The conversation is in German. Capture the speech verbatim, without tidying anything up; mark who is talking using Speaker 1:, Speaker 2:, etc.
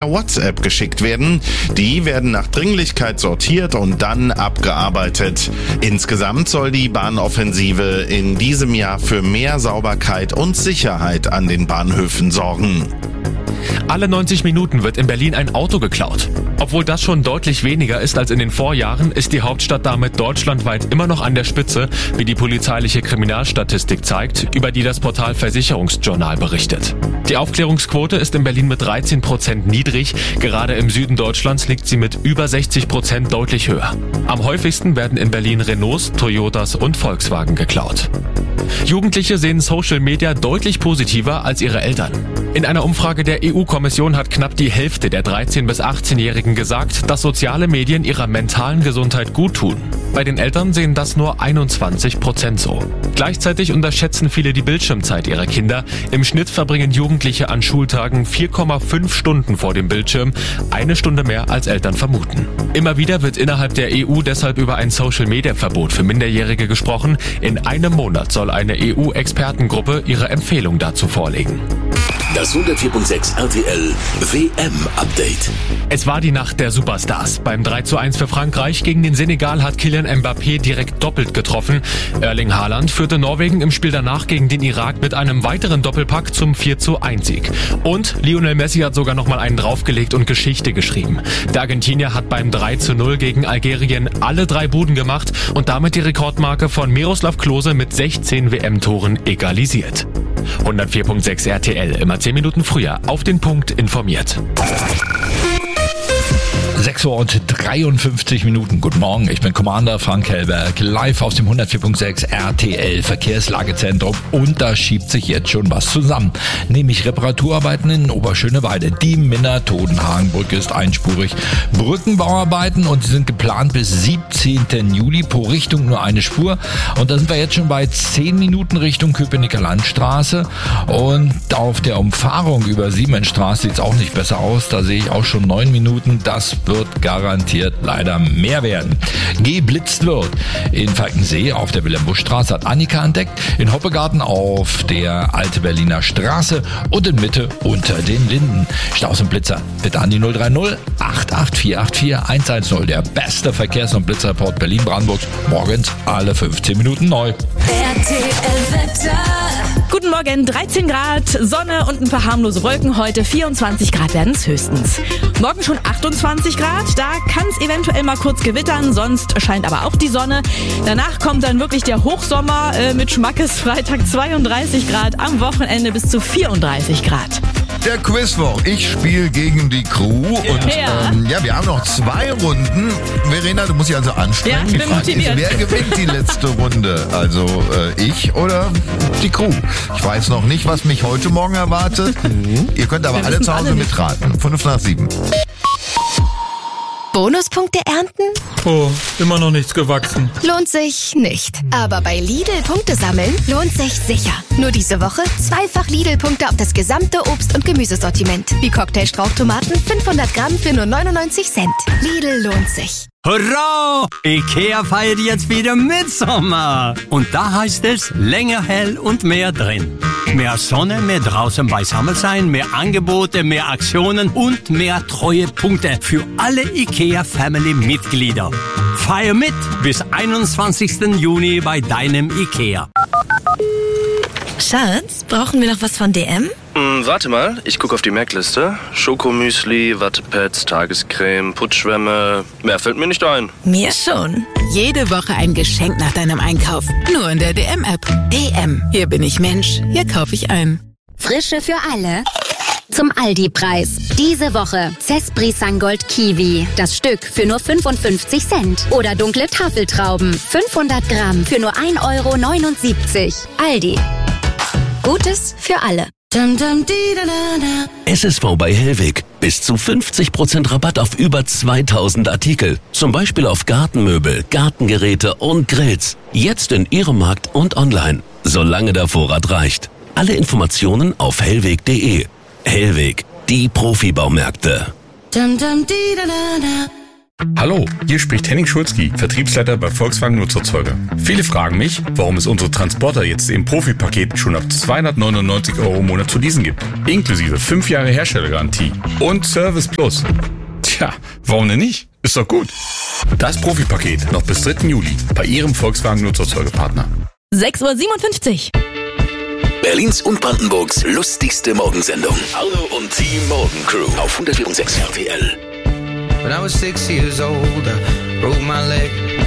Speaker 1: WhatsApp geschickt werden. Die werden nach Dringlichkeit sortiert und dann abgearbeitet. Insgesamt soll die Bahnoffensive in diesem Jahr für mehr Sauberkeit und Sicherheit an den Bahnhöfen sorgen.
Speaker 2: Alle neunzig Minuten wird in Berlin ein Auto geklaut. Obwohl das schon deutlich weniger ist als in den Vorjahren, ist die Hauptstadt damit deutschlandweit immer noch an der Spitze, wie die polizeiliche Kriminalstatistik zeigt, über die das Portal Versicherungsjournal berichtet. Die Aufklärungsquote ist in Berlin mit dreizehn Prozent niedrig, gerade im Süden Deutschlands liegt sie mit über sechzig Prozent deutlich höher. Am häufigsten werden in Berlin Renaults, Toyotas und Volkswagen geklaut. Jugendliche sehen Social Media deutlich positiver als ihre Eltern. In einer Umfrage der E U-Kommission hat knapp die Hälfte der dreizehn- bis achtzehnjährigen gesagt, dass soziale Medien ihrer mentalen Gesundheit gut tun. Bei den Eltern sehen das nur einundzwanzig Prozent so. Gleichzeitig unterschätzen viele die Bildschirmzeit ihrer Kinder. Im Schnitt verbringen Jugendliche an Schultagen vier Komma fünf Stunden vor dem Bildschirm, eine Stunde mehr als Eltern vermuten. Immer wieder wird innerhalb der E U deshalb über ein Social-Media-Verbot für Minderjährige gesprochen. In einem Monat soll eine E U-Expertengruppe ihre Empfehlung dazu vorlegen.
Speaker 3: Das hundertvier Komma sechs R T L W M-Update.
Speaker 2: Es war die Nacht der Superstars. Beim drei zu eins für Frankreich gegen den Senegal hat Kylian Mbappé direkt doppelt getroffen. Erling Haaland führte Norwegen im Spiel danach gegen den Irak mit einem weiteren Doppelpack zum vier zu eins Sieg. Und Lionel Messi hat sogar nochmal einen draufgelegt und Geschichte geschrieben. Der Argentinier hat beim drei zu null gegen Algerien alle drei Buden gemacht und damit die Rekordmarke von Miroslav Klose mit sechzehn W M-Toren egalisiert. hundertvier Komma sechs R T L, immer zehn Minuten früher, auf den Punkt informiert.
Speaker 4: sechs Uhr und dreiundfünfzig Minuten. Guten Morgen, ich bin Commander Frank Hellberg, live aus dem hundertvier Komma sechs R T L Verkehrslagezentrum und da schiebt sich jetzt schon was zusammen. Nämlich Reparaturarbeiten in Oberschöneweide. Die Minna-Todenhagen-Brücke ist einspurig. Brückenbauarbeiten und sie sind geplant bis siebzehnten Juli, pro Richtung nur eine Spur. Und da sind wir jetzt schon bei zehn Minuten Richtung Köpenicker Landstraße. Und auf der Umfahrung über Siemensstraße sieht es auch nicht besser aus. Da sehe ich auch schon neun Minuten. Das wird garantiert leider mehr werden. Geblitzt wird. In Falkensee auf der Wilhelm-Busch-Straße hat Annika entdeckt, in Hoppegarten auf der Alte Berliner Straße und in Mitte unter den Linden. Staus und Blitzer bitte an die null drei null acht acht vier acht vier eins eins null. Der beste Verkehrs- und Blitzreport Berlin-Brandenburg. Morgens alle fünfzehn Minuten neu.
Speaker 5: R T L-Wetter.
Speaker 6: Guten Morgen, dreizehn Grad, Sonne und ein paar harmlose Wolken. Heute vierundzwanzig Grad werden es höchstens. Morgen schon achtundzwanzig Grad, da kann es eventuell mal kurz gewittern, sonst scheint aber auch die Sonne. Danach kommt dann wirklich der Hochsommer äh, mit Schmackes. Freitag zweiunddreißig Grad, am Wochenende bis zu vierunddreißig Grad.
Speaker 7: Der Quizwoch. Ich spiele gegen die Crew und
Speaker 6: Ja.
Speaker 7: ähm, ja, wir haben noch zwei Runden. Verena, du musst dich also anstrengen.
Speaker 6: Ja, ich
Speaker 7: die
Speaker 6: bin
Speaker 7: Frage ist,
Speaker 6: motiviert.
Speaker 7: wer gewinnt die letzte Runde? Also äh, ich oder die Crew? Ich weiß noch nicht, was mich heute Morgen erwartet. Ihr könnt aber
Speaker 6: Wir
Speaker 7: alle
Speaker 6: wissen
Speaker 7: zu Hause
Speaker 6: alle nicht.
Speaker 7: mitraten. Fünf nach sieben.
Speaker 5: Bonuspunkte ernten?
Speaker 8: Oh, immer noch nichts gewachsen.
Speaker 5: Lohnt sich nicht. Aber bei Lidl Punkte sammeln lohnt sich sicher. Nur diese Woche zweifach Lidl-Punkte auf das gesamte Obst- und Gemüsesortiment. Wie Cocktailstrauchtomaten fünfhundert Gramm für nur neunundneunzig Cent. Lidl lohnt sich.
Speaker 9: Hurra! IKEA feiert jetzt wieder Mitsommer. Und da heißt es länger hell und mehr drin. Mehr Sonne, mehr draußen beisammen sein, mehr Angebote, mehr Aktionen und mehr Treuepunkte für alle IKEA-Family-Mitglieder. Feier mit bis einundzwanzigsten Juni bei deinem IKEA.
Speaker 5: Schatz, brauchen wir noch was von D M?
Speaker 10: Hm, warte mal, ich gucke auf die Merkliste. Schokomüsli, Wattepads, Tagescreme, Putzschwämme. Mehr fällt mir nicht ein.
Speaker 5: Mir schon.
Speaker 11: Jede Woche ein Geschenk nach deinem Einkauf. Nur in der D M-App.
Speaker 5: D M.
Speaker 11: Hier bin ich Mensch, hier kaufe ich ein.
Speaker 12: Frische für alle. Zum Aldi-Preis. Diese Woche Cespri Sangold Kiwi. Das Stück für nur fünfundfünfzig Cent. Oder dunkle Tafeltrauben. fünfhundert Gramm für nur ein Euro neunundsiebzig. Aldi. Gutes für alle.
Speaker 3: S S V bei Hellweg. Bis zu fünfzig Prozent Rabatt auf über zweitausend Artikel. Zum Beispiel auf Gartenmöbel, Gartengeräte und Grills. Jetzt in Ihrem Markt und online. Solange der Vorrat reicht. Alle Informationen auf hellweg punkt de. Hellweg, die Profibaumärkte.
Speaker 13: Hallo, hier spricht Henning Schulzki, Vertriebsleiter bei Volkswagen Nutzerzeuger. Viele fragen mich, warum es unsere Transporter jetzt im Profipaket schon ab zweihundertneunundneunzig Euro im Monat zu leasen gibt. Inklusive fünf Jahre Herstellergarantie und Service Plus. Tja, warum denn nicht? Ist doch gut. Das Profipaket noch bis dritten Juli bei Ihrem Volkswagen Nutzerzeugerpartner.
Speaker 6: sechs Uhr siebenundfünfzig.
Speaker 3: Berlins und Brandenburgs lustigste Morgensendung. Arno und die Morgencrew auf hundertvier Komma sechs R T L.
Speaker 14: When I was six years old, I broke my leg.